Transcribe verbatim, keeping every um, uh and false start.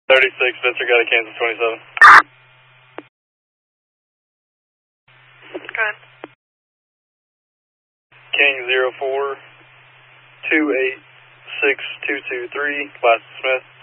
thirty-six, Spencer, got a Kansas twenty-seven. Go ahead. King zero four two eight six two two three, class Smith.